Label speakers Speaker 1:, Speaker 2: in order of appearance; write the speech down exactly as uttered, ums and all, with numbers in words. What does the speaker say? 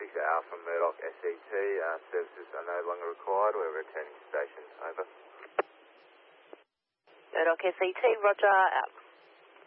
Speaker 1: Victor Alpha Murdoch S E T, uh, services are no longer required. We're returning to station. Over.
Speaker 2: Murdoch S E T, roger, out.